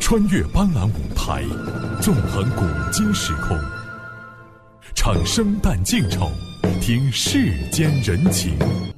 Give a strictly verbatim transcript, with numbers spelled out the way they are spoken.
穿越斑斓舞台，纵横古今时空，唱生旦净丑，听世间人情。